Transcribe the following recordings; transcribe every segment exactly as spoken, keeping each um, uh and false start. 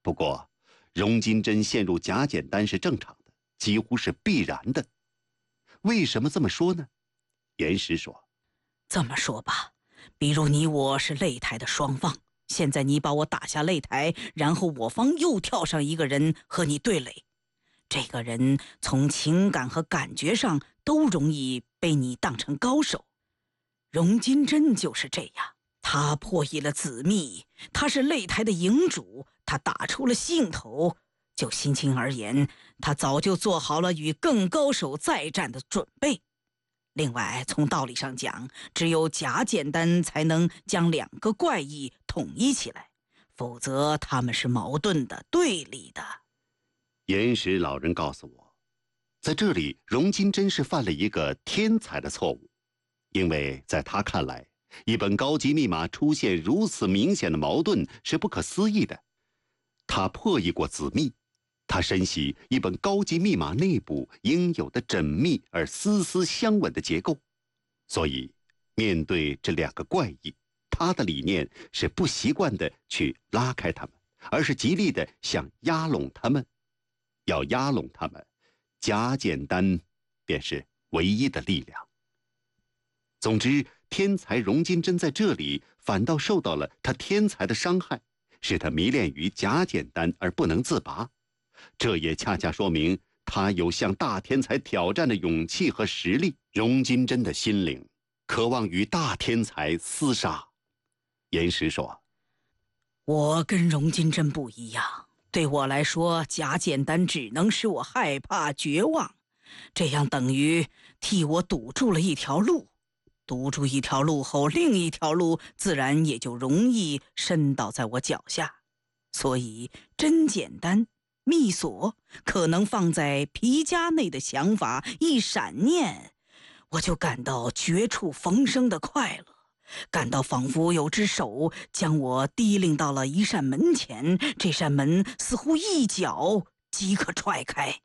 不过，荣金珍陷入假简单是正常的，几乎是必然的。为什么这么说呢？严石说： 这么说吧，比如你我是擂台的双方，现在你把我打下擂台，然后我方又跳上一个人和你对垒，这个人从情感和感觉上都容易被你当成高手。荣金珍就是这样，他破译了子密，他是擂台的营主，他打出了兴头。就心情而言，他早就做好了与更高手再战的准备。另外，从道理上讲，只有假简单才能将两个怪异统一起来，否则他们是矛盾的、对立的。 严石老人告诉我，在这里荣金珍是犯了一个天才的错误，因为在他看来，一本高级密码出现如此明显的矛盾是不可思议的。他破译过子密，他深悉一本高级密码内部应有的缜密而丝丝相吻的结构，所以面对这两个怪异，他的理念是不习惯地去拉开他们，而是极力地想压拢他们。要压拢他们，假简单便是唯一的力量。总之，天才荣金珍在这里反倒受到了他天才的伤害，使他迷恋于假简单而不能自拔。这也恰恰说明他有向大天才挑战的勇气和实力。荣金珍的心灵渴望与大天才厮杀。严石说： 我跟荣金珍不一样，对我来说，假简单只能使我害怕、绝望，这样等于替我堵住了一条路。堵住一条路后，另一条路自然也就容易伸倒在我脚下。所以真简单密锁可能放在皮夹内的想法一闪念，我就感到绝处逢生的快乐，感到仿佛有只手将我提领到了一扇门前，这扇门似乎一脚即可踹开。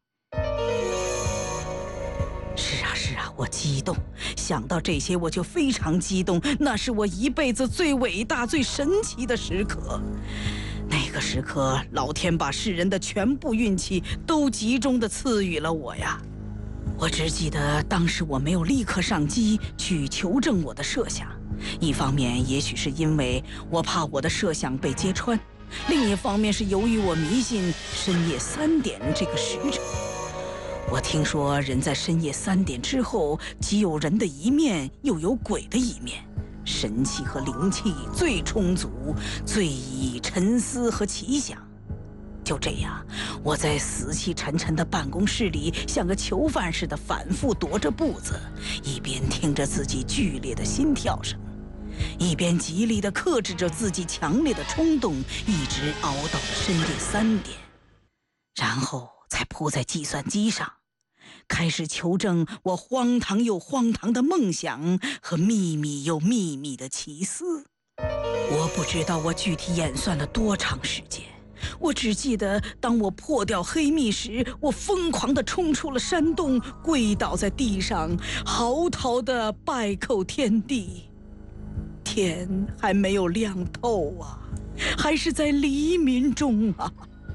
是啊是啊，我激动，想到这些我就非常激动，那是我一辈子最伟大最神奇的时刻。那个时刻，老天把世人的全部运气都集中地赐予了我呀。我只记得当时我没有立刻上机去求证我的设想，一方面也许是因为我怕我的设想被揭穿，另一方面是由于我迷信深夜三点这个时辰。我听说人在深夜三点之后，既有人的一面，又有鬼的一面，神气和灵气最充足，最易沉思和奇想。就这样，我在死气沉沉的办公室里，像个囚犯似的反复踱着步子，一边听着自己剧烈的心跳声，一边极力地克制着自己强烈的冲动，一直熬到了深夜三点，然后才扑在计算机上，开始求证我荒唐又荒唐的梦想和秘密又秘密的奇思。我不知道我具体演算了多长时间，我只记得当我破掉黑密时，我疯狂地冲出了山洞，跪倒在地上，嚎啕地拜叩天地。天还没有亮透啊，还是在黎明中啊。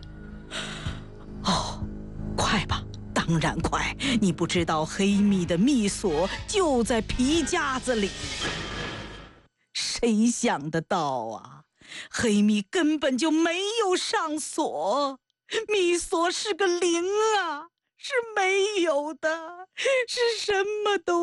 哦，快吧，当然快，你不知道黑密的密锁就在皮夹子里。谁想得到啊，黑密根本就没有上锁，密锁是个零啊，是没有的，是什么都